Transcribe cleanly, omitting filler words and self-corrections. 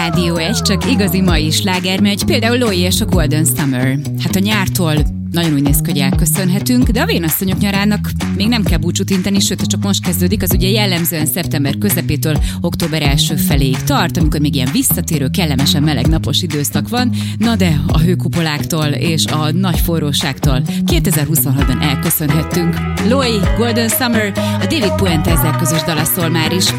Rádió 1, csak igazi mai sláger megy, például Loi és a Golden Summer. Hát a nyártól nagyon úgy néz ki, hogy elköszönhetünk, de a vénasszonyok nyarának még nem kell búcsút inteni, sőt, csak most kezdődik, az ugye jellemzően szeptember közepétől október első feléig tart, amikor még ilyen visszatérő, kellemesen meleg napos időszak van, na de a hőkupoláktól és a nagy forróságtól 2026-ban elköszönhettünk. Loi, Golden Summer, a David Puente ezzel közös dala szól már is.